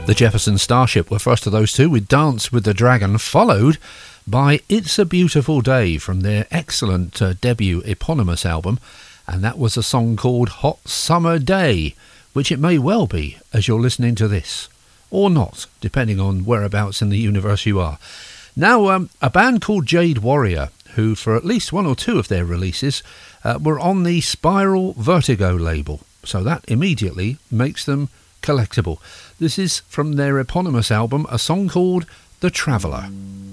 The Jefferson Starship were first of those two with Dance with the Dragon, followed by It's a Beautiful Day from their excellent debut eponymous album, and that was a song called Hot Summer Day, which it may well be as you're listening to this, or not, depending on whereabouts in the universe you are. Now, a band called Jade Warrior, who for at least one or two of their releases were on the Spiral Vertigo label, so that immediately makes them collectible. This is from their eponymous album, a song called The Traveller.